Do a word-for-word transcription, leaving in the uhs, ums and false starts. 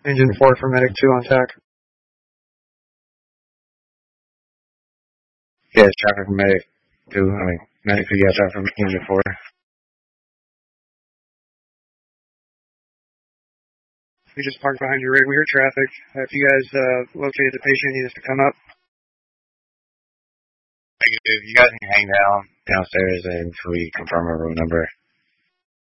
Engine four for Medic two on tack. Yeah, traffic from Medic two. I mean, Medic two, yeah, traffic from Engine four. We just parked behind your rig. We heard traffic. If you guys uh, located the patient, he needs to come up. You guys can hang down downstairs until we confirm our room number.